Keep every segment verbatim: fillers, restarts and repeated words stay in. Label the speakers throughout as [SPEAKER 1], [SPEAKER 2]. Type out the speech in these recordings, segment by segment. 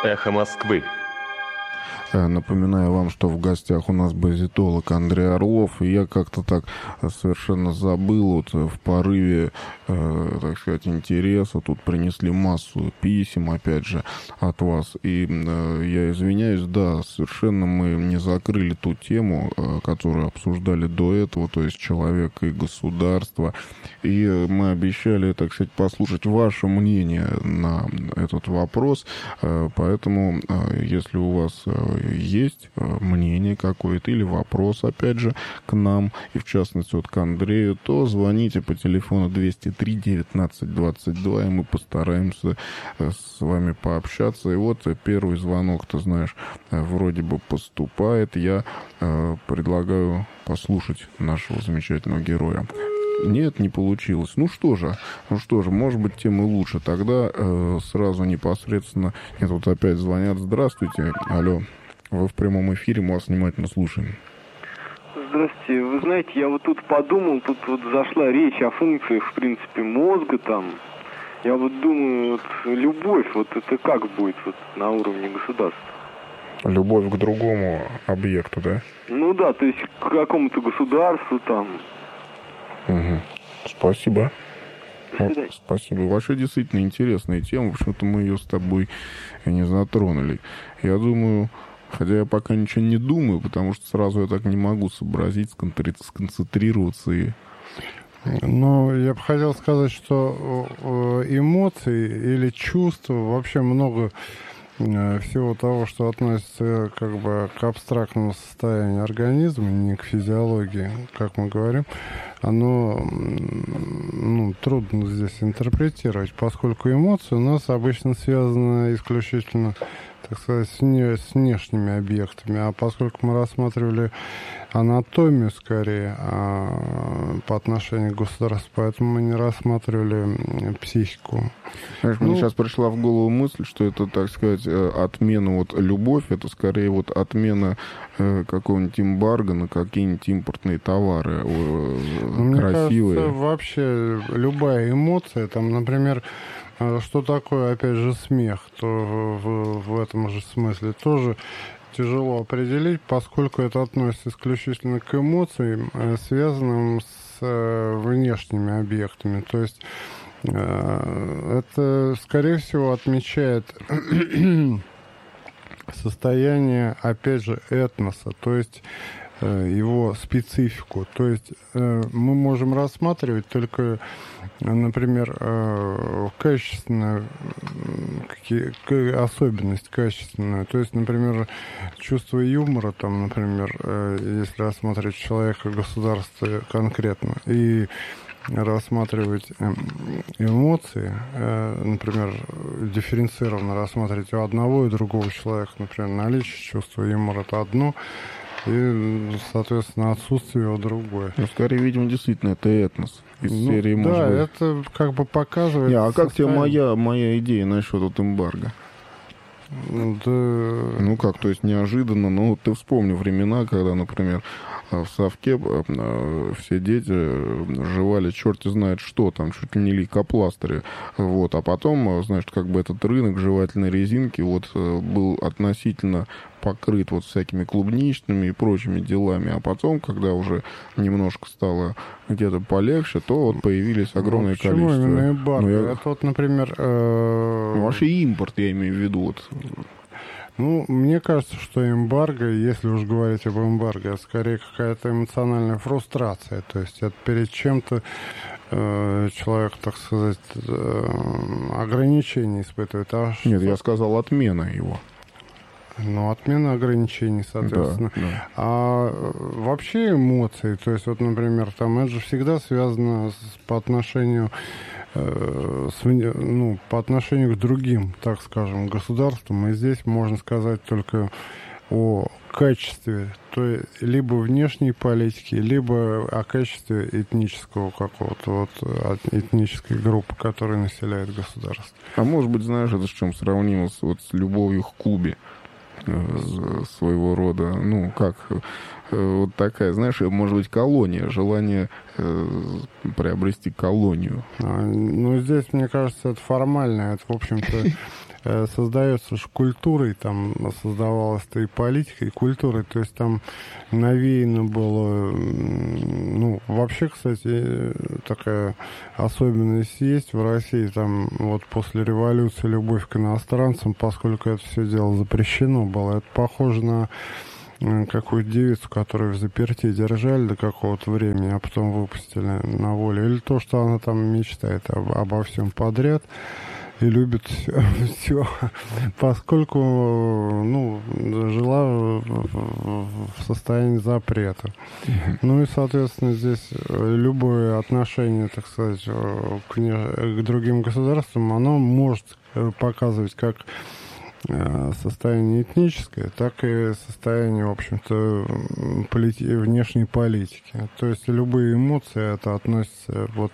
[SPEAKER 1] Эхо Москвы.
[SPEAKER 2] Напоминаю вам, что в гостях у нас базитолог Андрей Орлов, и я как-то так совершенно забыл, вот в порыве, э, так сказать, интереса, тут принесли массу писем, опять же, от вас, и э, я извиняюсь, да, совершенно мы не закрыли ту тему, э, которую обсуждали до этого, то есть человек и государство, и мы обещали, так сказать, послушать ваше мнение на этот вопрос, э, поэтому, э, если у вас э, есть мнение какое-то или вопрос, опять же, к нам, и в частности вот к Андрею, то звоните по телефону двести три девятнадцать двадцать два, и мы постараемся с вами пообщаться. И вот первый звонок, ты знаешь, вроде бы поступает. Я э, предлагаю послушать нашего замечательного героя. Нет, не получилось. Ну что же, ну что же, может быть, тем и лучше. Тогда э, сразу непосредственно... Нет, вот опять звонят. Здравствуйте. Алло. Вы в прямом эфире, мы вас внимательно слушаем.
[SPEAKER 3] Здравствуйте. Вы знаете, я вот тут подумал, тут вот зашла речь о функциях, в принципе, мозга там. Я вот думаю, вот любовь, вот это как будет вот на уровне государства?
[SPEAKER 2] Любовь к другому объекту, да?
[SPEAKER 3] Ну да, то есть к какому-то государству там.
[SPEAKER 2] Угу. Спасибо. Вот, спасибо. Вообще действительно интересная тема. Почему-то мы ее с тобой не затронули. Я думаю, хотя я пока ничего не думаю, потому что сразу я так не могу сообразить, сконцентрироваться и...
[SPEAKER 4] Ну, я бы хотел сказать, что эмоции или чувства, вообще много всего того, что относится как бы к абстрактному состоянию организма, не к физиологии, как мы говорим, оно ну, трудно здесь интерпретировать, поскольку эмоции у нас обычно связаны исключительно, так сказать, с, не, с внешними объектами, а поскольку мы рассматривали анатомию скорее а, по отношению к государству, поэтому мы не рассматривали психику.
[SPEAKER 2] Знаешь,
[SPEAKER 4] ну,
[SPEAKER 2] мне сейчас пришла в голову мысль, что это, так сказать, отмена, вот любовь, это скорее вот отмена э, какого-нибудь эмбарго на какие-нибудь импортные товары э,
[SPEAKER 4] ну,
[SPEAKER 2] красивые.
[SPEAKER 4] Мне кажется, вообще любая эмоция, там, например, что такое, опять же, смех, то в, в этом же смысле тоже тяжело определить, поскольку это относится исключительно к эмоциям, связанным с внешними объектами. То есть это, скорее всего, отмечает состояние, опять же, этноса, то есть его специфику. То есть мы можем рассматривать только, например, качественную особенность качественную. То есть, например, чувство юмора, там, например, если рассматривать человека, государство конкретно, и рассматривать эмоции, например, дифференцированно рассматривать у одного и другого человека, например, наличие чувства юмора — это одно, и, соответственно, отсутствие его другое.
[SPEAKER 2] Ну, скорее, видимо, действительно, это этнос. Из
[SPEAKER 4] ну,
[SPEAKER 2] серии,
[SPEAKER 4] да,
[SPEAKER 2] может быть...
[SPEAKER 4] это как бы показывает...
[SPEAKER 2] Не, а как тебе
[SPEAKER 4] состояние...
[SPEAKER 2] моя, моя идея насчет вот эмбарго?
[SPEAKER 4] Да...
[SPEAKER 2] Ну как, то есть неожиданно, ну ты вспомни времена, когда, например, в совке все дети жевали черти знает что, там чуть ли не лейкопластыри, вот, а потом, значит, как бы этот рынок жевательной резинки вот был относительно покрыт вот всякими клубничными и прочими делами, а потом, когда уже немножко стало где-то полегче, то вот появились огромное
[SPEAKER 4] ну, почему
[SPEAKER 2] количество.
[SPEAKER 4] Именно эмбарго?
[SPEAKER 2] Ну, я...
[SPEAKER 4] Это вот, например... Э...
[SPEAKER 2] Ну, вообще импорт, я имею в виду, вот...
[SPEAKER 4] Ну, мне кажется, что эмбарго, если уж говорить об эмбарго, это скорее какая-то эмоциональная фрустрация. То есть это перед чем-то э, человек, так сказать, э, ограничения испытывает. А
[SPEAKER 2] Нет,
[SPEAKER 4] что...
[SPEAKER 2] я сказал отмена его.
[SPEAKER 4] Ну, отмена ограничений, соответственно.
[SPEAKER 2] Да, да.
[SPEAKER 4] А вообще эмоции, то есть вот, например, там это же всегда связано с, по отношению э, с, ну, по отношению к другим, так скажем, государствам. И здесь можно сказать только о качестве, то есть либо внешней политики, либо о качестве этнического какого-то вот этнической группы, которая населяет государство.
[SPEAKER 2] А может быть, знаешь, это с чем сравнимо с, вот, с любовью к Кубе? Своего рода, ну, как, вот такая, знаешь, может быть, колония, желание э, приобрести колонию.
[SPEAKER 4] А, ну, здесь, мне кажется, это формально, это, в общем-то, создается же культурой, там создавалась-то и политика, и культурой, то есть там навеяно было, ну, вообще, кстати, такая особенность есть в России, там вот после революции любовь к иностранцам, поскольку это все дело запрещено было, это похоже на какую-то девицу, которую в заперти держали до какого-то времени, а потом выпустили на волю, или то, что она там мечтает об, обо всем подряд, и любит все, поскольку, ну, жила в состоянии запрета. Ну и, соответственно, здесь любое отношение, так сказать, к, не, к другим государствам, оно может показывать как состояние этническое, так и состояние, в общем-то, полити... внешней политики. То есть любые эмоции, это относится вот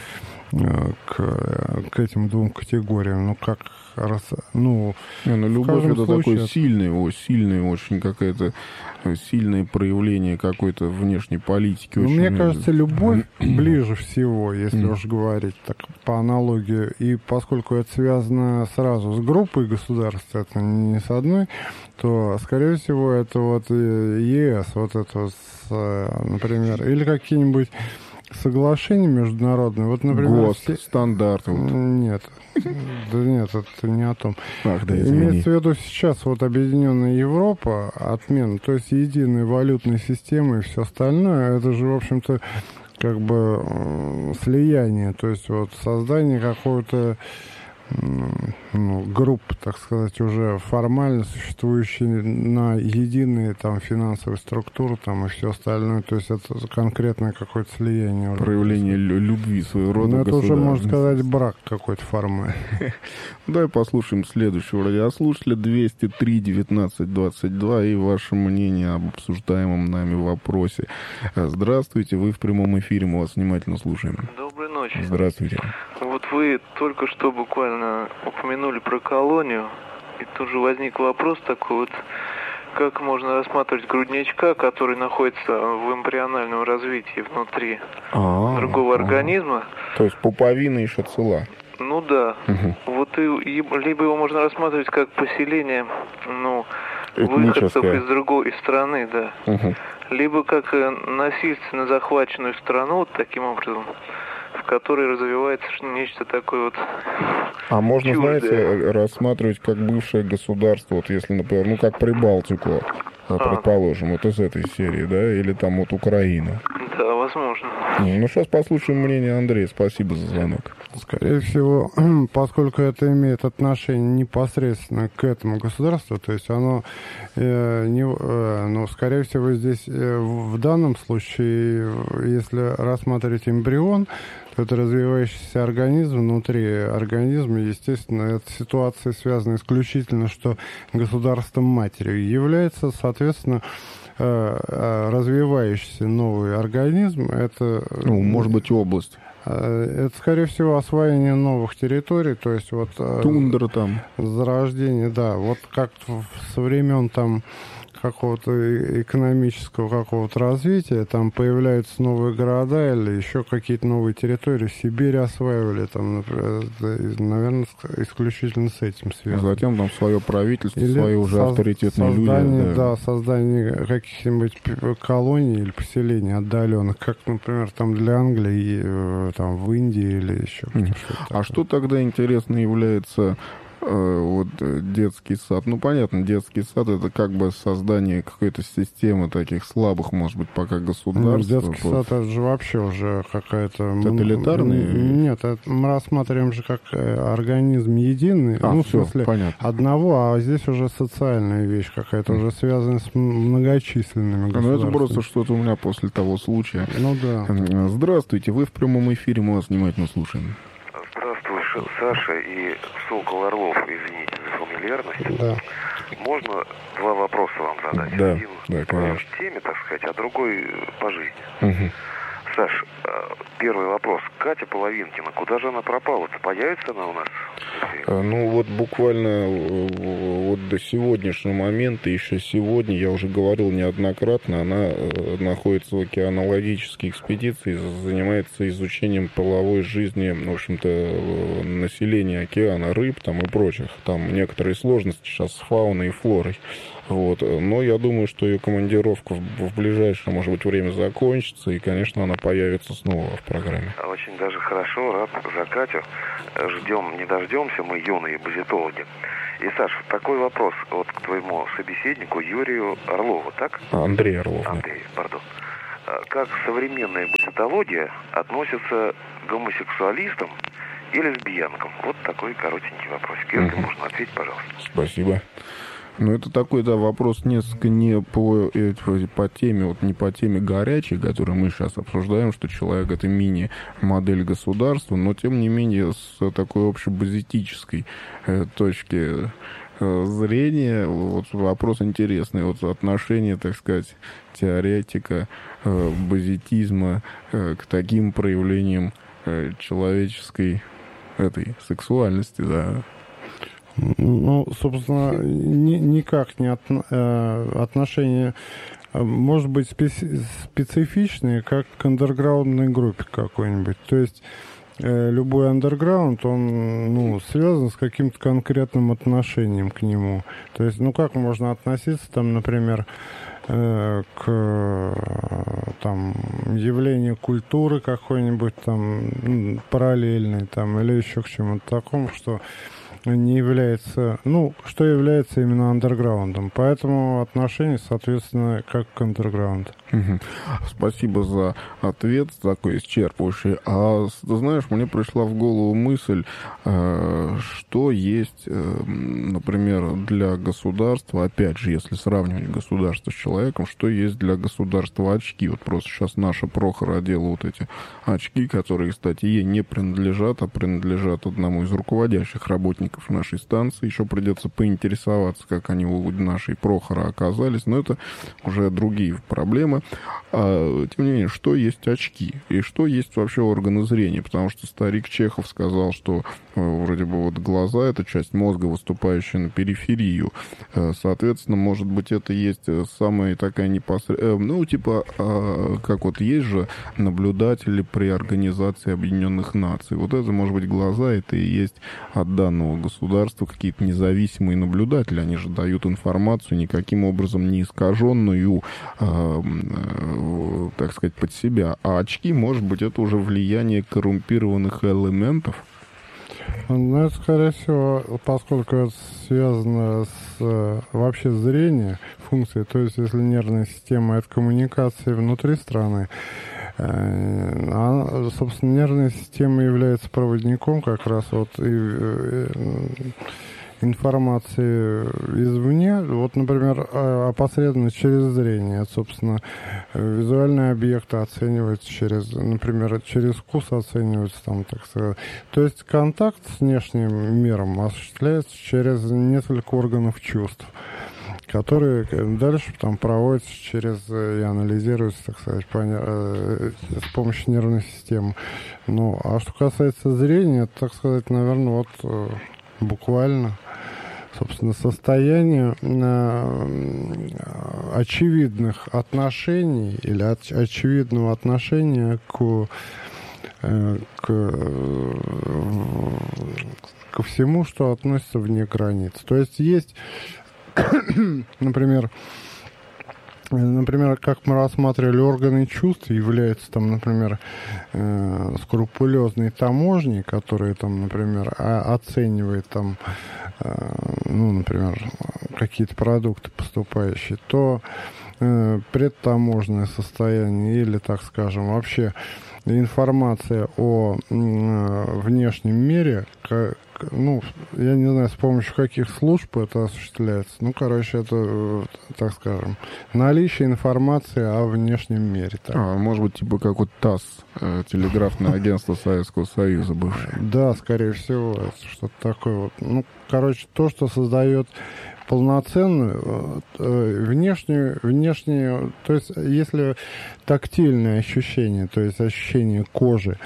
[SPEAKER 4] к, к этим двум категориям. Ну, как раз, ну,
[SPEAKER 2] Не, ну любовь это
[SPEAKER 4] случае...
[SPEAKER 2] такое сильное, о, сильное очень какое-то сильное проявление какой-то внешней политики.
[SPEAKER 4] Ну,
[SPEAKER 2] очень...
[SPEAKER 4] мне кажется, любовь ближе всего, если уж говорить так по аналогии. И поскольку это связано сразу с группой государств, это не с одной, то, скорее всего, это вот ЕС, вот это, вот, например, или какие-нибудь соглашения международные. Вот, например,
[SPEAKER 2] ГОСТ,
[SPEAKER 4] все...
[SPEAKER 2] стандарты. Вот.
[SPEAKER 4] Нет. Да нет, это не о том.
[SPEAKER 2] Ах, да,
[SPEAKER 4] имеется в виду сейчас вот Объединенная Европа, отмена, то есть единая валютная система и все остальное, это же, в общем-то, как бы слияние, то есть вот создание какого-то, ну, группы, так сказать, уже формально существующие на единые там финансовые структуры там и все остальное, то есть это конкретное какое-то слияние.
[SPEAKER 2] Проявление уже любви своего рода.
[SPEAKER 4] Ну, это уже, можно сказать, брак какой-то формальный.
[SPEAKER 2] Давай послушаем следующего радиослушателя двести три девятнадцать двадцать два и ваше мнение об обсуждаемом нами вопросе. Здравствуйте, вы в прямом эфире, мы вас внимательно слушаем.
[SPEAKER 1] Доброй ночи.
[SPEAKER 2] Здравствуйте.
[SPEAKER 1] Вот вы только что буквально упомянули про колонию, и тут же возник вопрос такой вот, как можно рассматривать грудничка, который находится в эмбриональном развитии внутри
[SPEAKER 2] А-а-а.
[SPEAKER 1] другого организма.
[SPEAKER 2] То есть пуповина еще цела.
[SPEAKER 1] Ну да. Угу. Вот и, и либо его можно рассматривать как поселение, ну, выходцев из другой из страны, да. Угу. Либо как насильственно захваченную страну, вот таким образом, в которой развивается нечто такое вот.
[SPEAKER 2] А можно,
[SPEAKER 1] чуждое.
[SPEAKER 2] Знаете, рассматривать как бывшее государство, вот если, например, ну как Прибалтику, а. предположим, вот из этой серии, да, или там вот Украина.
[SPEAKER 1] Да, возможно.
[SPEAKER 2] Ну, сейчас послушаем мнение Андрея. Спасибо за звонок.
[SPEAKER 4] Скорее всего, поскольку это имеет отношение непосредственно к этому государству, то есть оно, э, не, э, ну, скорее всего, здесь э, в данном случае, если рассматривать эмбрион, то это развивающийся организм, внутри организма, естественно, эта ситуация связана исключительно, что государством матерью является, соответственно, развивающийся новый организм, это...
[SPEAKER 2] Ну, может быть, область.
[SPEAKER 4] Это, скорее всего, освоение новых территорий, то есть вот...
[SPEAKER 2] Тундра там.
[SPEAKER 4] Зарождение, да. Вот как со времен там какого-то экономического какого-то развития, там появляются новые города или еще какие-то новые территории. Сибирь осваивали, там, например, наверное, исключительно с этим связано.
[SPEAKER 2] А затем там свое правительство,
[SPEAKER 4] или
[SPEAKER 2] свои уже
[SPEAKER 4] соз-
[SPEAKER 2] авторитетные
[SPEAKER 4] создание,
[SPEAKER 2] люди. Да.
[SPEAKER 4] да, создание каких-нибудь колоний или поселений отдаленных, как, например, там для Англии, там в Индии или еще
[SPEAKER 2] mm.
[SPEAKER 4] что-то.
[SPEAKER 2] А что тогда, интересно, является... Вот детский сад. Ну, понятно, детский сад — это как бы создание какой-то системы таких слабых, может быть, пока государств.
[SPEAKER 4] Ну, детский вот. Сад — это же вообще уже какая-то...
[SPEAKER 2] Тоталитарный?
[SPEAKER 4] Нет, это мы рассматриваем же как организм единый.
[SPEAKER 2] А,
[SPEAKER 4] ну,
[SPEAKER 2] все,
[SPEAKER 4] в смысле,
[SPEAKER 2] понятно.
[SPEAKER 4] Одного, а здесь уже социальная вещь какая-то, mm. уже связанная с многочисленными государствами.
[SPEAKER 2] Ну, это просто что-то у меня после того случая.
[SPEAKER 4] Ну, да.
[SPEAKER 2] Здравствуйте, вы в прямом эфире, мы вас внимательно слушаем.
[SPEAKER 5] Здравствуй, Саша и Сокол Орлов, извините за фамильярность.
[SPEAKER 4] Да.
[SPEAKER 5] Можно два вопроса вам задать?
[SPEAKER 2] Да,
[SPEAKER 5] Один
[SPEAKER 2] да,
[SPEAKER 5] в теме, так сказать, а другой по жизни.
[SPEAKER 2] Угу.
[SPEAKER 5] Саш, первый вопрос. Катя Половинкина, куда же она пропала? Появится она у нас
[SPEAKER 2] Ну вот буквально вот до сегодняшнего момента, еще сегодня, я уже говорил неоднократно, она находится в океанологической экспедиции, занимается изучением половой жизни, в общем-то, населения океана, рыб там и прочих. Там некоторые сложности сейчас с фауной и флорой. Вот. Но я думаю, что ее командировка в ближайшее, может быть, время закончится, и, конечно, она появится снова в программе.
[SPEAKER 5] Очень даже хорошо, рад за Катю. Ждем, не дождемся, мы юные базитологи. И, Саш, такой вопрос вот к твоему собеседнику Юрию Орлову, так?
[SPEAKER 2] Андрей Орлов.
[SPEAKER 5] Андрей, пардон. Как современная базитология относится к гомосексуалистам и лесбиянкам? Вот такой коротенький вопросик. Если угу. можно ответить, пожалуйста.
[SPEAKER 2] Спасибо. Ну, это такой, да, вопрос несколько не по, по теме, вот не по теме горячей, которую мы сейчас обсуждаем, что человек — это мини-модель государства, но, тем не менее, с такой общебазитической э, точки э, зрения, вот вопрос интересный, вот отношение, так сказать, теоретика э, базитизма э, к таким проявлениям э, человеческой этой сексуальности, да.
[SPEAKER 4] Ну, собственно, ни, никак не от, э, отношение может быть специ, специфичное, как к андерграундной группе какой-нибудь. То есть э, любой андерграунд, он ну, связан с каким-то конкретным отношением к нему. То есть, ну, как можно относиться, там, например, э, к там, явлению культуры какой-нибудь там параллельной, там, или еще к чему-то такому, что не является, ну, что является именно андерграундом. Поэтому отношение, соответственно, как к андерграунду.
[SPEAKER 2] Угу. Спасибо за ответ, такой исчерпывающий. А, ты знаешь, мне пришла в голову мысль, что есть, например, для государства, опять же, если сравнивать государство с человеком, что есть для государства очки. Вот просто сейчас наша Прохор одела вот эти очки, которые, кстати, ей не принадлежат, а принадлежат одному из руководящих работников нашей станции. Еще придется поинтересоваться, как они у нашей Прохора оказались, но это уже другие проблемы. А, тем не менее, что есть очки и что есть вообще органы зрения, потому что старик Чехов сказал, что вроде бы вот глаза — это часть мозга, выступающая на периферию. Соответственно, может быть, это есть самая такая непосредственная, ну, типа, как вот есть же наблюдатели при Организации Объединенных Наций. Вот это, может быть, глаза, это и есть от данного государства какие-то независимые наблюдатели. Они же дают информацию никаким образом не искаженную, так сказать, под себя. А очки, может быть, это уже влияние коррумпированных элементов?
[SPEAKER 4] Ну, это, скорее всего, поскольку это связано с вообще зрением, функцией, то есть, если нервная система — это коммуникация внутри страны, а, собственно, нервная система является проводником как раз вот и, информации извне, вот, например, опосредованно через зрение, собственно, визуальные объекты оцениваются через, например, через вкус оцениваются, там, так сказать. То есть контакт с внешним миром осуществляется через несколько органов чувств, которые дальше там проводятся через и анализируются, так сказать, по, э, с помощью нервной системы. Ну, а что касается зрения, так сказать, наверное, вот э, буквально, собственно, состояние э, очевидных отношений или от, очевидного отношения к, э, к, э, ко всему, что относится вне границ. То есть есть, например, Например, как мы рассматривали органы чувств, является там, например, э, скрупулезный таможник, который там, например, о- оценивает там, э, ну, например, какие-то продукты поступающие, то э, предтаможенное состояние или, так скажем, вообще информация о э, внешнем мире, как, ну, я не знаю, с помощью каких служб это осуществляется. Ну, короче, это, так скажем, наличие информации о внешнем мире. Так.
[SPEAKER 2] А, может быть, типа как вот ТАСС, телеграфное агентство Советского Союза бывшее.
[SPEAKER 4] Да, скорее всего, это что-то такое вот. Ну, короче, то, что создает полноценную внешнюю, внешнюю, то есть если тактильное ощущение, то есть ощущение кожи,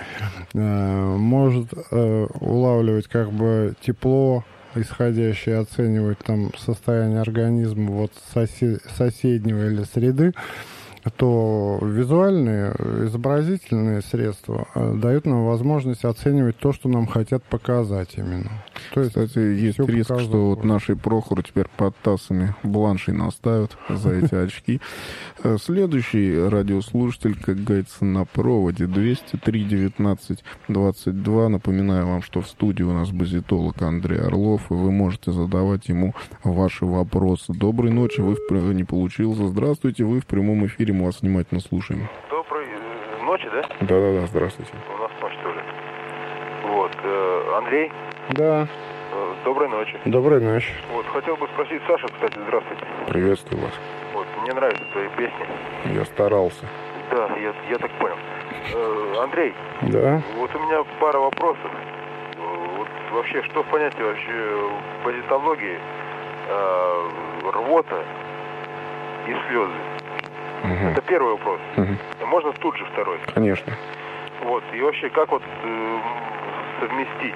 [SPEAKER 4] может улавливать как бы тепло, исходящее, оценивать там состояние организма вот сосед, соседнего или среды, то визуальные, изобразительные средства дают нам возможность оценивать то, что нам хотят показать именно. То есть,
[SPEAKER 2] кстати, есть риск, показывает. Что вот нашей Прохору теперь под тассами бланшей наставят за эти очки. Следующий радиослушатель, как говорится, на проводе двести три девятнадцать двадцать два. Напоминаю вам, что в студии у нас базитолог Андрей Орлов, и вы можете задавать ему ваши вопросы. Доброй ночи, вы в... не получился. Здравствуйте, вы в прямом эфире, мы вас внимательно слушаем.
[SPEAKER 6] Доброй ночи, да?
[SPEAKER 2] Да-да-да, здравствуйте.
[SPEAKER 6] У нас ночь тоже. Вот, э, Андрей?
[SPEAKER 4] Да.
[SPEAKER 6] Э, доброй ночи.
[SPEAKER 4] Доброй ночи.
[SPEAKER 6] Вот, хотел бы спросить Саша, кстати, здравствуйте.
[SPEAKER 2] Приветствую вас.
[SPEAKER 6] Вот, мне нравятся твои песни.
[SPEAKER 2] Я старался.
[SPEAKER 6] Да, я, я так понял. Э, Андрей?
[SPEAKER 4] Да?
[SPEAKER 6] Вот у меня пара вопросов. Вот вообще, что в понятии вообще в базитологии э, рвота и слезы? Угу. Это первый вопрос. Угу. Можно тут же второй?
[SPEAKER 2] Конечно.
[SPEAKER 6] Вот, и вообще, как вот э, совместить?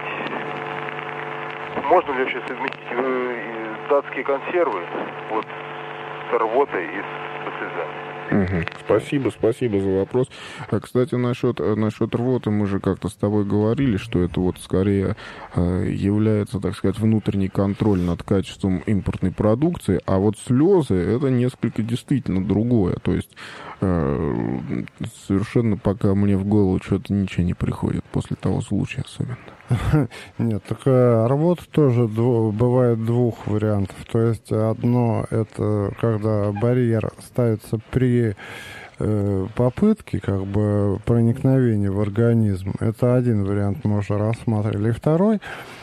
[SPEAKER 6] Можно ли вообще совместить э, датские консервы вот с рвотой и с слезами?
[SPEAKER 2] Угу. Спасибо, спасибо за вопрос. А, кстати, насчет, насчет рвоты мы же как-то с тобой говорили, что это вот скорее э, является, так сказать, внутренний контроль над качеством импортной продукции, а вот слезы это несколько действительно другое. То есть э, совершенно пока мне в голову что-то ничего не приходит после того случая особенно.
[SPEAKER 4] Нет, такая рвота тоже дво, бывает двух вариантов. То есть одно это когда барьер ставится при э, попытке как бы проникновения в организм. Это один вариант можно рассматривать. И второй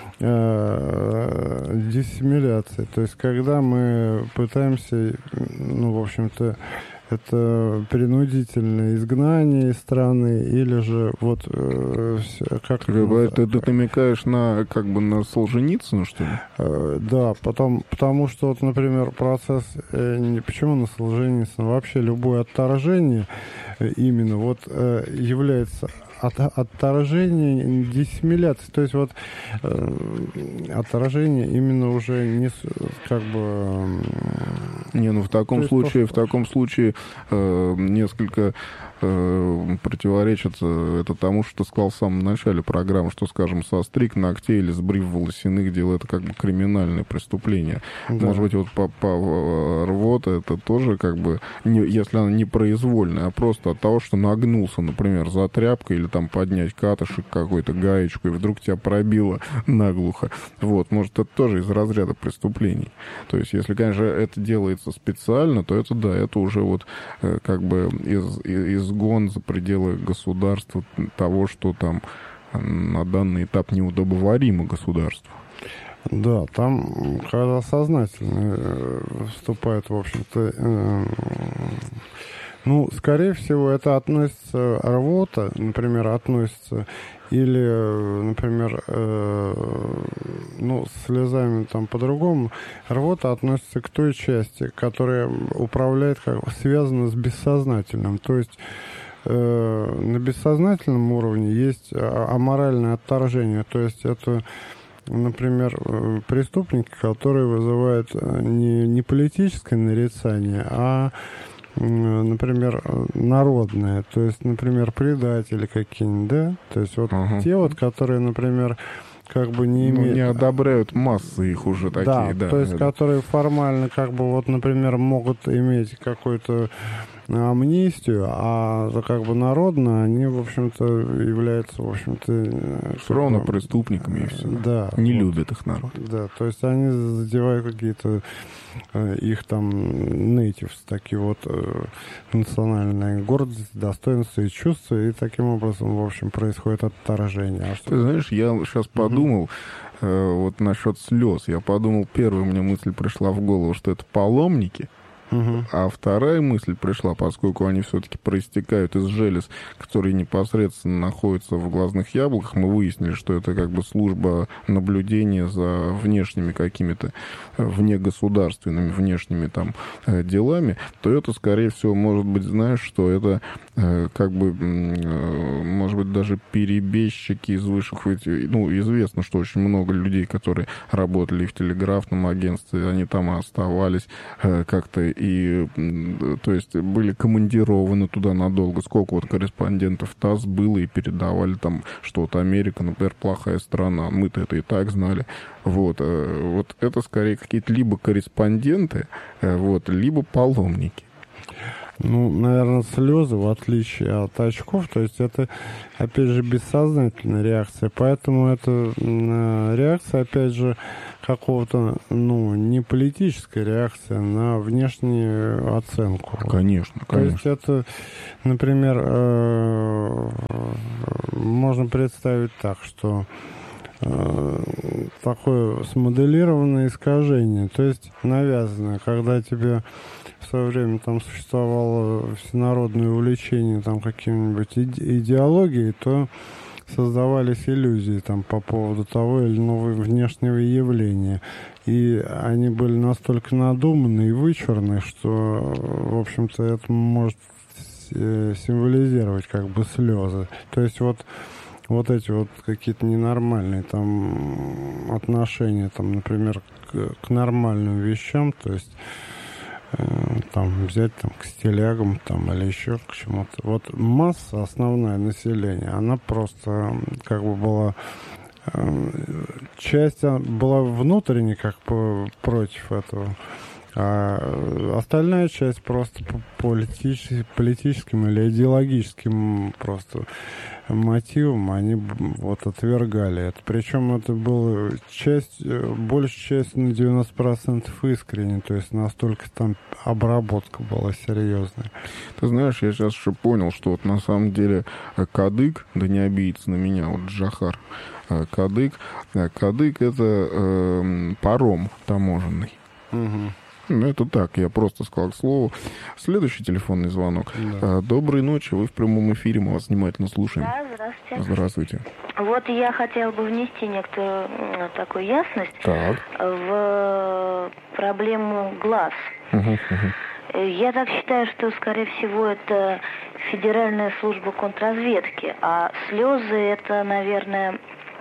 [SPEAKER 4] э, диссимиляция. То есть когда мы пытаемся, ну, в общем-то, это принудительное изгнание из страны, или же вот э, как...
[SPEAKER 2] Ты, ты, ты намекаешь на, как бы, на Солженицына, что ли?
[SPEAKER 4] Э, да, потом, потому что, вот, например, процесс... Э, не, почему на Солженицына? Вообще любое отторжение э, именно вот э, является... От, отторжение, диссимиляция, то есть вот э, отторжение именно уже не как бы... Э,
[SPEAKER 2] не, ну в таком случае, в таком случае э, несколько э, противоречит это тому, что ты сказал в самом начале программы, что, скажем, состриг ногтей или сбрив волосяных дел, это как бы криминальное преступление. Да. Может быть, вот по, по рвота это тоже как бы, не, если она не произвольная, а просто от того, что нагнулся, например, за тряпкой или там поднять катышек какой-то, гаечку, и вдруг тебя пробило наглухо. Вот, может, это тоже из разряда преступлений. То есть, если, конечно, это делается специально, то это, да, это уже вот э, как бы из, из, изгон за пределы государства того, что там на данный этап неудобоваримо государству.
[SPEAKER 4] Да, там, когда сознательно вступает, в общем-то, э, ну, скорее всего, это относится рвота, например, относится, или, например, э, ну, с слезами там по-другому, рвота относится к той части, которая управляет, как связана с бессознательным, то есть э, на бессознательном уровне есть аморальное отторжение, то есть это... Например, преступники, которые вызывают не, не политическое нарицание, а, например, народное. То есть, например, предатели какие-нибудь, да? То есть вот uh-huh. те вот, которые, например, как бы не имеют... Ну,
[SPEAKER 2] не одобряют массы их уже такие,
[SPEAKER 4] да.
[SPEAKER 2] да.
[SPEAKER 4] То есть,
[SPEAKER 2] да.
[SPEAKER 4] которые формально, как бы, вот, например, могут иметь какой-то амнистию, а как бы народно они, в общем-то, являются, в общем-то...
[SPEAKER 2] Все равно преступниками и все.
[SPEAKER 4] Да.
[SPEAKER 2] Не
[SPEAKER 4] вот,
[SPEAKER 2] любят их народ.
[SPEAKER 4] Да, то есть они задевают какие-то э, их там natives, такие вот э, национальные гордости, достоинства и чувства, и таким образом, в общем, происходит отторжение. А что...
[SPEAKER 2] Ты знаешь, я сейчас подумал, mm-hmm. э, вот насчет слез, я подумал, первая мне мысль пришла в голову, что это паломники, Угу. А вторая мысль пришла, поскольку они все-таки проистекают из желез, которые непосредственно находятся в глазных яблоках, мы выяснили, что это как бы служба наблюдения за внешними какими-то внегосударственными внешними там делами, то это, скорее всего, может быть, знаешь, что это как бы, может быть, даже перебежчики из высших... Ну, известно, что очень много людей, которые работали в телеграфном агентстве, они там оставались как-то и, то есть, были командированы туда надолго. Сколько вот корреспондентов ТАСС было и передавали там, что вот Америка, например, плохая страна. Мы-то это и так знали. Вот, вот это скорее какие-то либо корреспонденты, вот, либо паломники.
[SPEAKER 4] Ну, наверное, слезы, в отличие от очков, то есть это, опять же, бессознательная реакция. Поэтому это реакция, опять же, какого-то, ну, не политическая реакция на внешнюю оценку.
[SPEAKER 2] Конечно, конечно.
[SPEAKER 4] То есть это, например, можно представить так, что такое смоделированное искажение, то есть навязанное, когда тебе в свое время там существовало всенародное увлечение там какими-нибудь идеологией, то создавались иллюзии там по поводу того или иного внешнего явления. И они были настолько надуманные и вычурные, что, в общем-то, это может символизировать как бы слезы. То есть вот вот эти вот какие-то ненормальные там отношения, там, например, к, к нормальным вещам, то есть э, там взять там к стилягам там или еще к чему-то. Вот масса, основное население, она просто как бы была э, часть была внутренне как бы против этого. А остальная часть просто по политическим, политическим или идеологическим просто мотивам они вот отвергали это. Причем это было часть, большая часть на девяносто процентов искренне, то есть настолько там обработка была серьезная.
[SPEAKER 2] Ты знаешь, я сейчас еще понял, что вот на самом деле кадык, да не обидится на меня, вот Джохар, кадык, кадык это э, паром таможенный. Угу. Ну, это так, я просто сказал к слову. Следующий телефонный звонок. Да. Доброй ночи, вы в прямом эфире, мы вас внимательно слушаем.
[SPEAKER 7] Да, здравствуйте.
[SPEAKER 2] Здравствуйте.
[SPEAKER 7] Вот я хотела бы внести некоторую такую ясность
[SPEAKER 2] так.
[SPEAKER 7] в проблему глаз.
[SPEAKER 2] Угу, угу.
[SPEAKER 7] Я так считаю, что, скорее всего, это Федеральная служба контрразведки, а слезы это, наверное,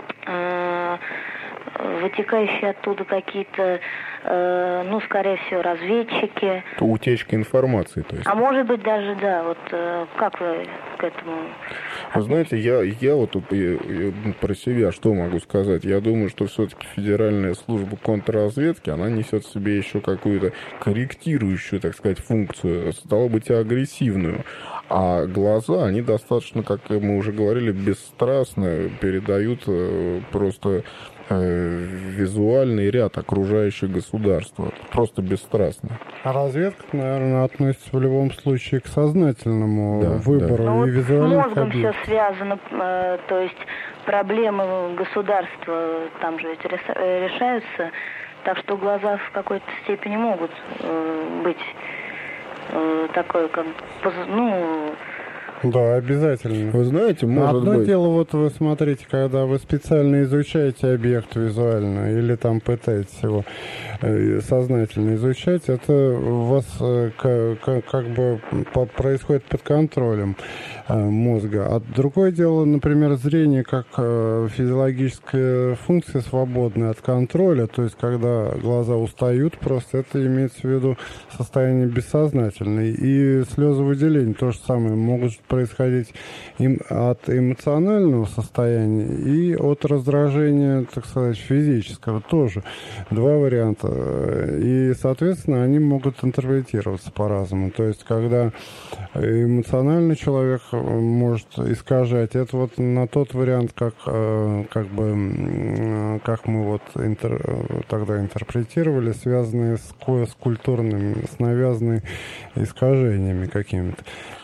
[SPEAKER 7] вытекающие оттуда какие-то, э, ну, скорее всего, разведчики.
[SPEAKER 2] Это утечка информации, то есть.
[SPEAKER 7] А может быть даже, да, вот э, как вы к этому...
[SPEAKER 2] Вы знаете, я, я вот я, я, про себя что могу сказать? Я думаю, что все-таки Федеральная служба контрразведки, она несет в себе еще какую-то корректирующую, так сказать, функцию, стало быть, и агрессивную. А глаза, они достаточно, как мы уже говорили, бесстрастно передают просто визуальный ряд окружающих государства. Просто бесстрастно.
[SPEAKER 4] А разведка, наверное, относится в любом случае к сознательному да, выбору
[SPEAKER 7] да.
[SPEAKER 4] и визуальных
[SPEAKER 7] объектов. С мозгом все связано, э, то есть проблемы государства там же ведь решаются, так что глаза в какой-то степени могут э, быть э, такой, как, ну...
[SPEAKER 4] Да, обязательно.
[SPEAKER 2] Вы знаете, может
[SPEAKER 4] Одно
[SPEAKER 2] быть...
[SPEAKER 4] дело, вот вы смотрите, когда вы специально изучаете объект визуально или там пытаетесь его сознательно изучать, это у вас как, как бы происходит под контролем мозга. А другое дело, например, зрение как физиологическая функция, свободная от контроля, то есть когда глаза устают, просто это имеется в виду состояние бессознательное. И слезовыделение то же самое могут происходить им от эмоционального состояния и от раздражения, так сказать, физического тоже. Два варианта. И, соответственно, они могут интерпретироваться по-разному. То есть, когда эмоциональный человек может искажать, это вот на тот вариант, как, как бы, как мы вот интер, тогда интерпретировали, связанные с, с культурными, с навязанными искажениями какими-то.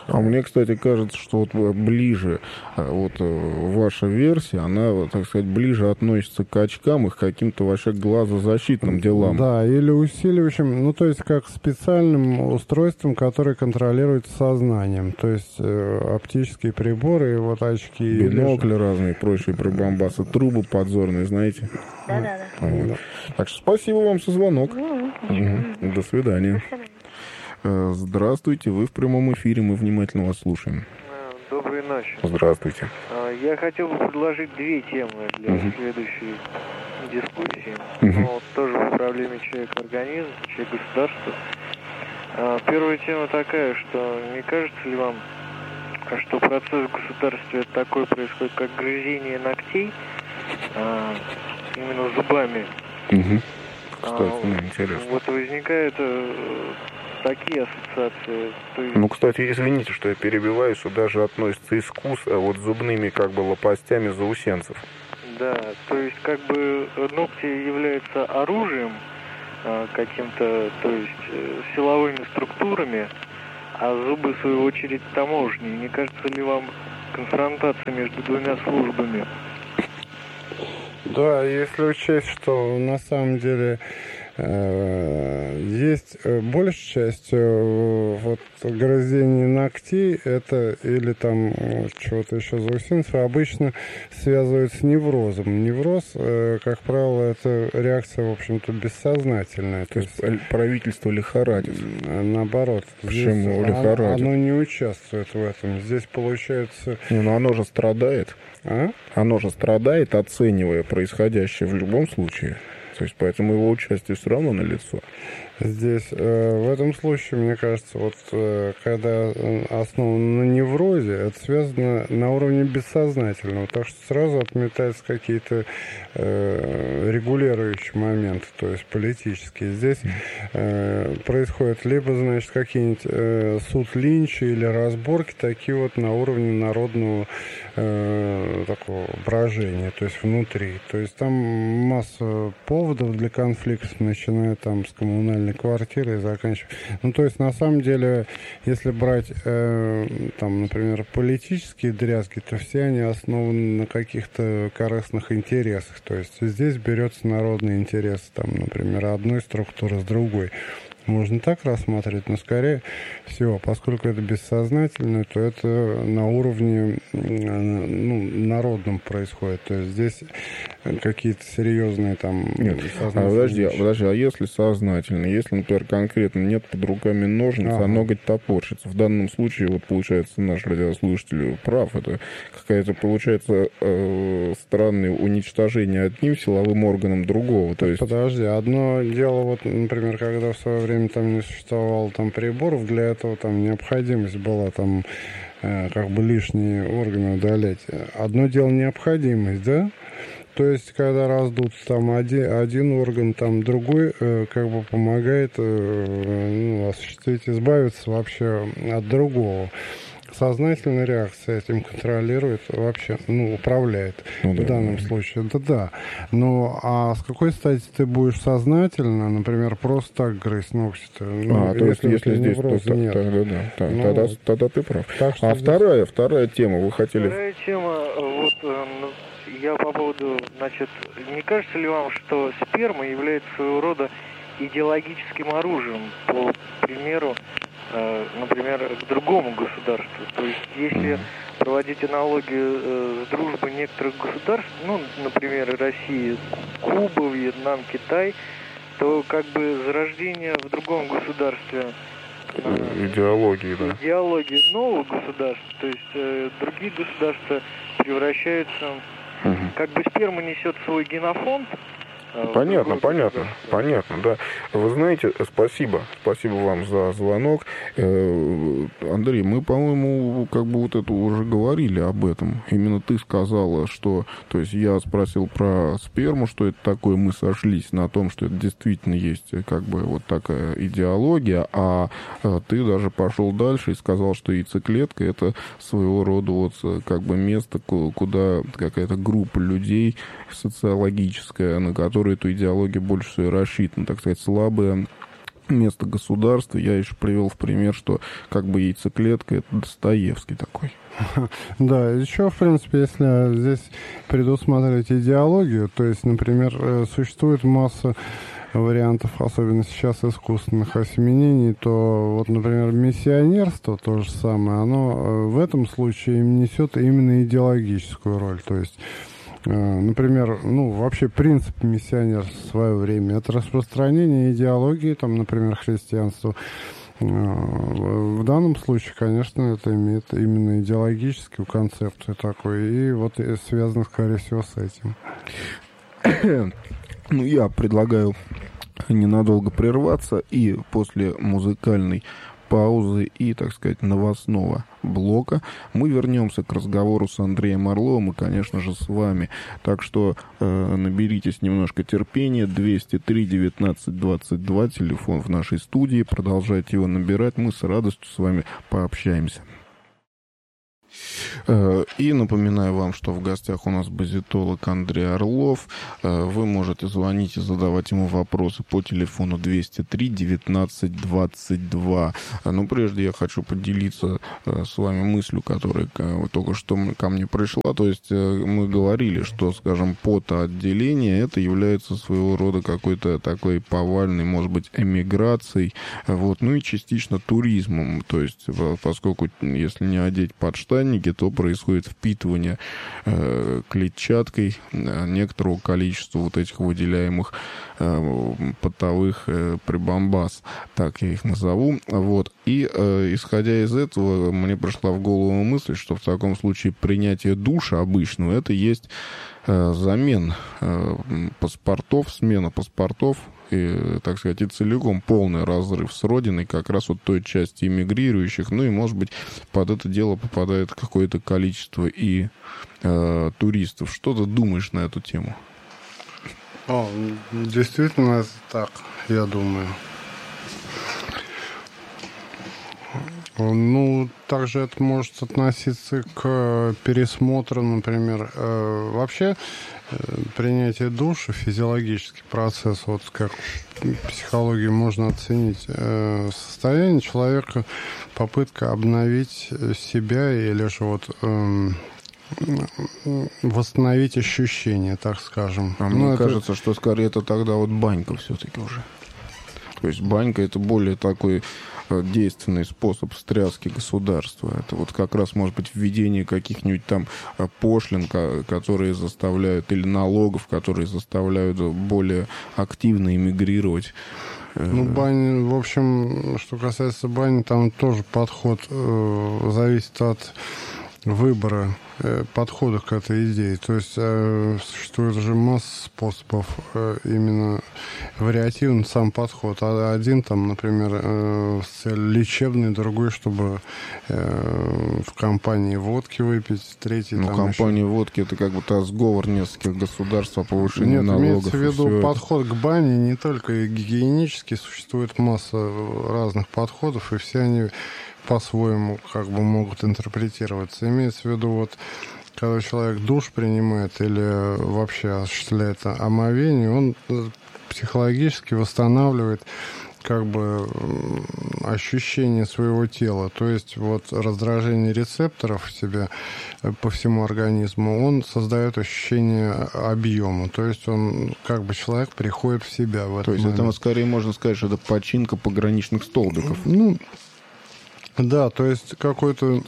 [SPEAKER 2] А мне, кстати, кажется, что вот ближе, вот ваша версия, она, так сказать, ближе относится к очкам и к каким-то вообще глазозащитным делам.
[SPEAKER 4] Да, или усиливающим, ну, то есть как специальным устройством, которое контролирует сознанием. То есть э, оптические приборы, вот очки.
[SPEAKER 2] Бинокли или... разные, прочие прибамбасы, трубы подзорные, знаете?
[SPEAKER 7] Да-да-да.
[SPEAKER 2] Вот. Так что спасибо вам за звонок.
[SPEAKER 7] Mm-hmm.
[SPEAKER 2] До свидания.
[SPEAKER 7] До свидания.
[SPEAKER 2] Здравствуйте, вы в прямом эфире, мы внимательно вас слушаем.
[SPEAKER 1] Доброй ночи.
[SPEAKER 2] Здравствуйте.
[SPEAKER 1] Я хотел бы предложить две темы для uh-huh. следующей дискуссии.
[SPEAKER 2] Uh-huh.
[SPEAKER 1] Но тоже в проблеме человек-организм, человек-государство. Первая тема такая, что не кажется ли вам, что процесс в государстве такой происходит, как грызение ногтей, именно зубами.
[SPEAKER 2] Uh-huh. Кстати, ну, интересно.
[SPEAKER 1] Вот возникает такие ассоциации. То есть...
[SPEAKER 2] Ну, кстати, извините, что я перебиваю, что даже относится искус вот зубными как бы лопастями заусенцев.
[SPEAKER 1] Да, то есть как бы ногти являются оружием каким-то, то есть силовыми структурами, а зубы, в свою очередь, таможней. Не кажется ли вам конфронтация между двумя службами?
[SPEAKER 4] Да, если учесть, что на самом деле э, есть большая часть э, вот грызений ногтей, это или там чего-то еще заусенцев, обычно связывают с неврозом. Невроз, э, как правило, это реакция, в общем-то, бессознательная.
[SPEAKER 2] То, То есть правительство лихорадит.
[SPEAKER 4] Наоборот.
[SPEAKER 2] Почему лихорадит?
[SPEAKER 4] Оно не участвует в этом. Здесь получается...
[SPEAKER 2] Не, ну оно же страдает.
[SPEAKER 4] А?
[SPEAKER 2] Оно же страдает, оценивая происходящее в любом случае. То есть поэтому его участие все равно налицо.
[SPEAKER 4] Здесь, э, в этом случае, мне кажется, вот э, когда основано на неврозе, это связано на уровне бессознательного, так что сразу отметаются какие-то э, регулирующие моменты, то есть политические. Здесь э, происходит либо, значит, какие-нибудь э, суд Линча или разборки, такие вот на уровне народного э, такого брожения, то есть внутри. То есть там масса поводов для конфликтов, начиная там с коммунальной квартиры и заканчивая. Ну, то есть, на самом деле, если брать, э, там, например, политические дрязги, то все они основаны на каких-то корыстных интересах. То есть, здесь берется народный интерес, там, например, одной структуры с другой. Можно так рассматривать, но скорее всего, поскольку это бессознательное, то это на уровне ну, народном происходит. То есть здесь какие-то серьезные там...
[SPEAKER 2] Нет, а подожди, а подожди, а если сознательно, если, например, конкретно нет под руками ножниц, ага. а ноготь топорщится, в данном случае, вот получается, наш радиослушатель прав, это какая-то, получается, э, странное уничтожение одним силовым органом другого. То есть...
[SPEAKER 4] Подожди, одно дело, вот, например, когда в свое время там не существовало там приборов, для этого там необходимость была там э, как бы лишние органы удалять. Одно дело необходимость, да? То есть, когда раздут там один, один орган, там другой э, как бы помогает э, ну, осуществить, избавиться вообще от другого. Сознательная реакция этим контролирует, вообще, ну, управляет ну, в да, данном да. случае. Это да. Но а с какой стати ты будешь сознательно, например, просто так грызть ногти-то? Ну,
[SPEAKER 2] а, то есть, если здесь, то нет. Тогда, да, да, ну, тогда, тогда ты прав. Так, а здесь... вторая, вторая тема, вы хотели...
[SPEAKER 1] Вторая тема, вот, я по поводу, значит, не кажется ли вам, что сперма является своего рода идеологическим оружием, по примеру, например, к другому государству? То есть, если проводить аналогию э, с дружбой некоторых государств, ну, например, России, Куба, Вьетнам, Китай, то как бы зарождение в другом государстве
[SPEAKER 2] э, идеологии, да.
[SPEAKER 1] идеологии нового государства, то есть э, другие государства превращаются, угу. как бы сперма несет свой генофонд.
[SPEAKER 2] Понятно, понятно, понятно, да. Вы знаете, спасибо, спасибо вам за звонок. Андрей, мы, по-моему, как бы вот это уже говорили об этом. Именно ты сказала, что, то есть я спросил про сперму, что это такое, мы сошлись на том, что это действительно есть как бы вот такая идеология, а ты даже пошел дальше и сказал, что яйцеклетка — это своего рода вот как бы место, куда какая-то группа людей социологическая, на которую эту идеологию больше всего рассчитана, так сказать, слабые место государства. Я еще привел в пример, что как бы яйцеклетка — это Достоевский такой.
[SPEAKER 4] Да, еще, в принципе, если здесь предусматривать идеологию, то есть, например, существует масса вариантов, особенно сейчас искусственных осеменений, то вот, например, миссионерство, то же самое, оно в этом случае несет именно идеологическую роль. То есть, например, ну, вообще принцип миссионерства в свое время — это распространение идеологии, там, например, христианства. В данном случае, конечно, это имеет именно идеологическую концепцию такой, и вот связано, скорее всего, с этим.
[SPEAKER 2] Ну, я предлагаю ненадолго прерваться и после музыкальной паузы и, так сказать, новостного блока мы вернемся к разговору с Андреем Орловым и, конечно же, с вами. Так что э, наберитесь немножко терпения. двести три девятнадцать двадцать два, телефон в нашей студии. Продолжайте его набирать. Мы с радостью с вами пообщаемся. И напоминаю вам, что в гостях у нас базитолог Андрей Орлов. Вы можете звонить и задавать ему вопросы по телефону двести три девятнадцать двадцать два. Но прежде я хочу поделиться с вами мыслью, которая только что ко мне пришла. То есть мы говорили, что, скажем, потоотделение — это является своего рода какой-то такой повальной, может быть, эмиграцией, вот, ну и частично туризмом. То есть поскольку если не одеть подштанники, то происходит впитывание э, клетчаткой э, некоторого количества вот этих выделяемых э, потовых э, прибамбас, так я их назову. Вот. И э, исходя из этого, мне пришла в голову мысль, что в таком случае принятие душа обычного — это есть э, замен э, паспортов, смена паспортов, и, так сказать, и целиком полный разрыв с родиной как раз вот той части эмигрирующих. Ну и, может быть, под это дело попадает какое-то количество и э, туристов. Что ты думаешь на эту тему?
[SPEAKER 4] О, действительно, это так, я думаю. Ну, также это может относиться к пересмотру, например. Э, вообще, э, принятие душа, физиологический процесс, вот как в психологии можно оценить э, состояние человека, попытка обновить себя или же вот... Э, восстановить ощущения, так скажем.
[SPEAKER 2] А мне это... кажется, что скорее это тогда вот банька все-таки уже. То есть банька — это более такой действенный способ встряски государства. Это вот как раз, может быть, введение каких-нибудь там пошлин, которые заставляют, или налогов, которые заставляют более активно эмигрировать.
[SPEAKER 4] Ну, бань, в общем, что касается бани, там тоже подход э, зависит от выбора э, подхода к этой идее. То есть э, существует уже масса способов, э, именно вариативный сам подход. А один там, например, э, с целью лечебной, другой, чтобы э, в компании водки выпить, третий
[SPEAKER 2] ну,
[SPEAKER 4] там
[SPEAKER 2] компания
[SPEAKER 4] еще...
[SPEAKER 2] водки — это как будто сговор нескольких государств о повышении
[SPEAKER 4] Нет,
[SPEAKER 2] налогов.
[SPEAKER 4] имеется в виду подход это. К бане не только гигиенический, существует масса разных подходов, и все они по-своему как бы могут интерпретироваться. Имеется в виду, вот, когда человек душ принимает или вообще осуществляет омовение, он психологически восстанавливает как бы ощущение своего тела. То есть вот раздражение рецепторов в себе по всему организму, он создает ощущение объема. То есть он как бы человек приходит в себя в этот
[SPEAKER 2] То есть
[SPEAKER 4] момент.
[SPEAKER 2] это скорее можно сказать, что это починка пограничных столбиков.
[SPEAKER 4] Ну, да, то есть какой-то,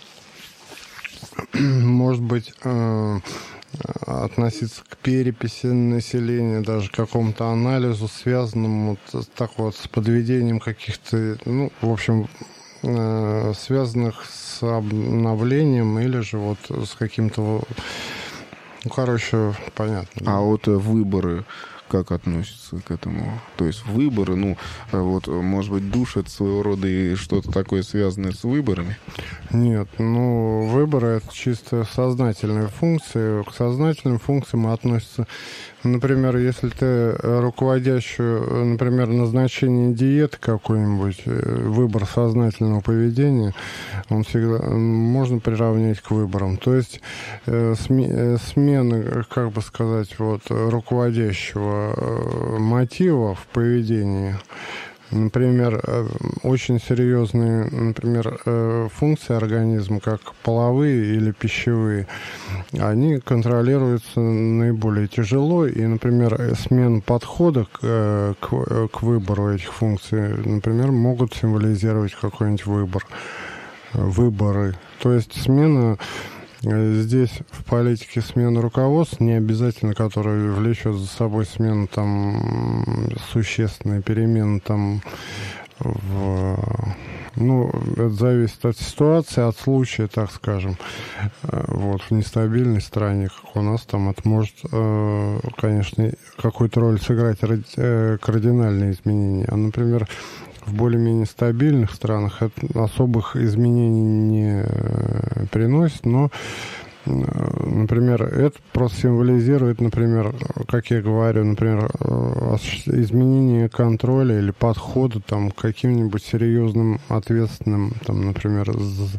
[SPEAKER 4] может быть, э, относиться к переписи населения, даже к какому-то анализу, связанному вот, так вот с подведением каких-то, ну, в общем, э, связанных с обновлением или же вот с каким-то, ну, короче, понятно.
[SPEAKER 2] А вот выборы как относятся к этому? То есть выборы, ну, вот, может быть, душ — это своего рода и что-то такое, связанное с выборами?
[SPEAKER 4] Нет, ну, выборы — это чисто сознательные функции. К сознательным функциям относятся, например, если ты руководящую, например, назначение диеты какой-нибудь, выбор сознательного поведения, он всегда можно приравнять к выборам. То есть смена, как бы сказать, вот, руководящего мотива в поведении, Например, очень серьезные, например, функции организма, как половые или пищевые, они контролируются наиболее тяжело. И, например, смена подхода к, к, к выбору этих функций, например, могут символизировать какой-нибудь выбор, выборы. То есть смена... Здесь в политике смена руководства, не обязательно, которая влечет за собой смену там существенные перемены там в... Ну, это зависит от ситуации, от случая, так скажем. Вот, в нестабильной стране, как у нас, там это может, конечно, какую-то роль сыграть кардинальные изменения. А, например, в более-менее стабильных странах это особых изменений не приносит, но, например, это просто символизирует, например, как я говорю, например, изменение контроля или подхода там, к каким-нибудь серьезным, ответственным, там, например,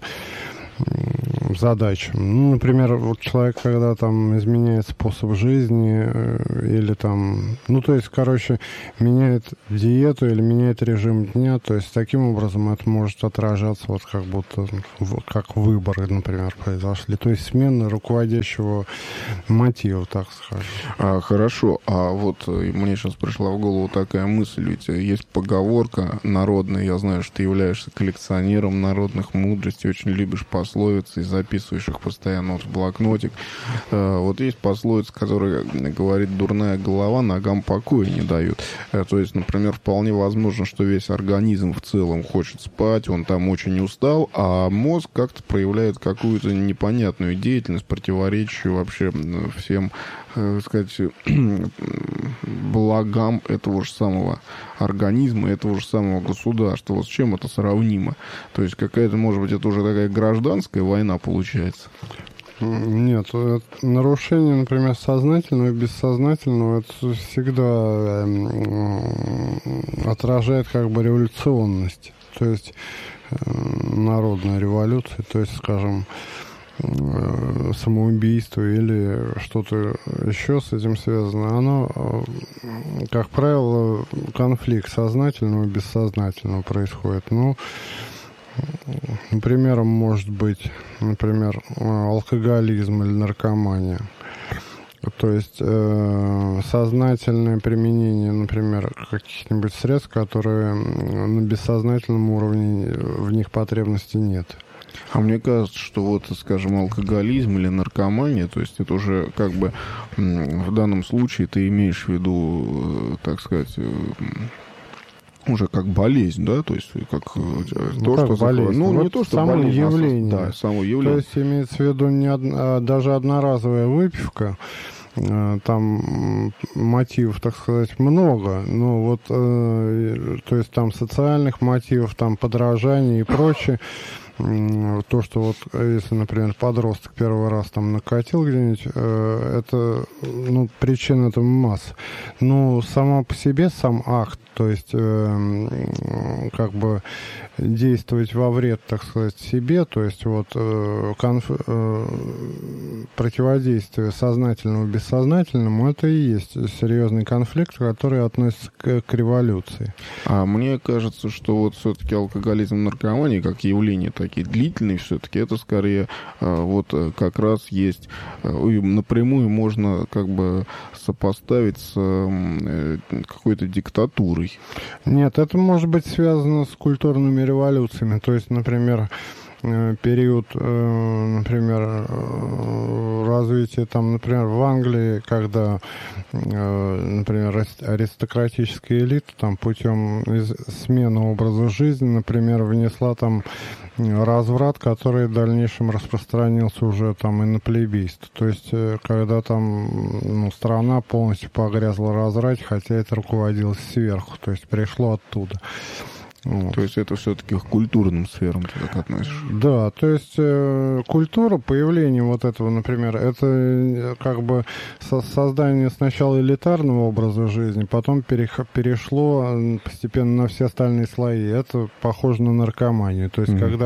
[SPEAKER 4] задачам. Ну, например, вот человек, когда там изменяет способ жизни э, или там, ну, то есть, короче, меняет диету или меняет режим дня, то есть, таким образом это может отражаться вот как будто, в, как выборы, например, произошли. То есть, смена руководящего мотива, так скажем.
[SPEAKER 2] А, хорошо. А вот мне сейчас пришла в голову такая мысль, ведь есть поговорка народная, я знаю, что ты являешься коллекционером народных мудростей, очень любишь пословицы и записываешь их постоянно вот в блокнотик. Вот есть пословица, которая говорит: дурная голова ногам покоя не дает. То есть, например, вполне возможно, что весь организм в целом хочет спать, он там очень устал, а мозг как-то проявляет какую-то непонятную деятельность, противоречащую вообще всем, так сказать, благам этого же самого организма, этого же самого государства. Вот с чем это сравнимо? То есть какая-то, может быть, это уже такая гражданская война получается?
[SPEAKER 4] Нет, это нарушение, например, сознательного и бессознательного, это всегда отражает как бы революционность, то есть народная революция, то есть, скажем, самоубийство или что-то еще с этим связано, оно, как правило, конфликт сознательного и бессознательного происходит. Ну, например, может быть, например, алкоголизм или наркомания. То есть э, сознательное применение, например, каких-нибудь средств, которые на бессознательном уровне, в них потребности нет.
[SPEAKER 2] А мне кажется, что вот, скажем, алкоголизм или наркомания, то есть это уже как бы в данном случае ты имеешь в виду, так сказать, уже как болезнь, да, то есть как ну, то,
[SPEAKER 4] как
[SPEAKER 2] что
[SPEAKER 4] болезнь.
[SPEAKER 2] Ну,
[SPEAKER 4] вот
[SPEAKER 2] не то, что
[SPEAKER 4] само
[SPEAKER 2] болезнь,
[SPEAKER 4] явление.
[SPEAKER 2] А, да, само явление.
[SPEAKER 4] То есть имеется в виду не од... даже одноразовая выпивка, там мотивов, так сказать, много, но вот, э, то есть там социальных мотивов, там подражание и прочее. То, что вот, если, например, подросток первый раз там накатил где-нибудь, э, это, ну, причин этому масса. Но сама по себе, сам акт, то есть, э, как бы действовать во вред, так сказать, себе, то есть, вот, э, конф... э, противодействие сознательному бессознательному, это и есть серьезный конфликт, который относится к, к революции.
[SPEAKER 2] А мне кажется, что вот все-таки алкоголизм, наркомания, как явление такие длительные, все-таки это скорее вот как раз есть, напрямую можно как бы сопоставить с какой-то диктатурой.
[SPEAKER 4] Нет, это может быть связано с культурными революциями, то есть, например, период, например, развития, там, например, в Англии, когда, например, аристократическая элита там путем смены образа жизни, например, внесла там разврат, который в дальнейшем распространился уже там и на плебейство. То есть, когда там, ну, страна полностью погрязла в разврате, хотя это руководилось сверху, то есть пришло оттуда. Вот.
[SPEAKER 2] То есть это все-таки к культурным сферам ты так относишь?
[SPEAKER 4] Да, то есть э, культура, появление вот этого, например, это как бы со- создание сначала элитарного образа жизни, потом перех- перешло постепенно на все остальные слои. Это похоже на наркоманию. То есть mm-hmm. когда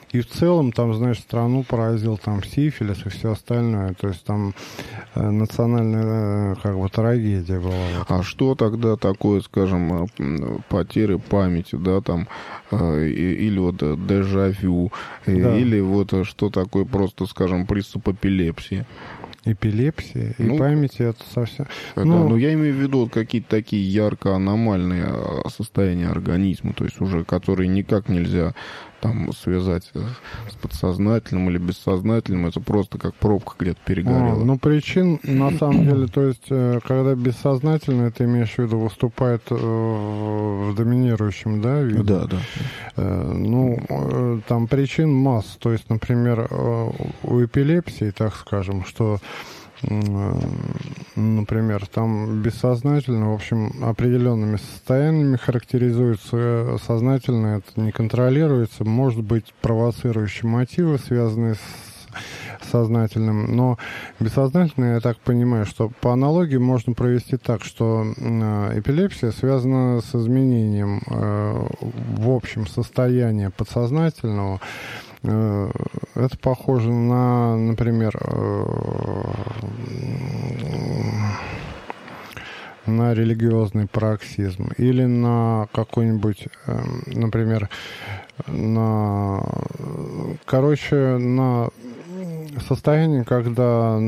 [SPEAKER 4] И в целом там, знаешь, страну поразил там сифилис и все остальное. То есть там э, национальная э, как бы трагедия была.
[SPEAKER 2] А что тогда такое, скажем, потери памяти, да, там, э, или вот дежавю, да. Или вот что такое просто, скажем, приступ эпилепсии?
[SPEAKER 4] Эпилепсия и ну, памяти это совсем...
[SPEAKER 2] Да, ну, ну, я имею в виду вот какие-то такие ярко аномальные состояния организма, то есть уже которые никак нельзя там связать с подсознательным или бессознательным, это просто как пробка где-то перегорела.
[SPEAKER 4] А, ну, причин, на самом деле, то есть, когда бессознательно, ты имеешь в виду, выступает э, в доминирующем, да, виде?
[SPEAKER 2] Да, да.
[SPEAKER 4] Э, ну, э, там причин масса, то есть, например, э, у эпилепсии, так скажем, что например, там бессознательно, в общем, определенными состояниями характеризуется, сознательно это не контролируется, может быть провоцирующие мотивы, связанные с сознательным, но бессознательно, я так понимаю, что по аналогии можно провести так, что эпилепсия связана с изменением в общем состоянии подсознательного. Это похоже на, например, на религиозный пароксизм или на какой-нибудь, например, на, короче, на состояние, когда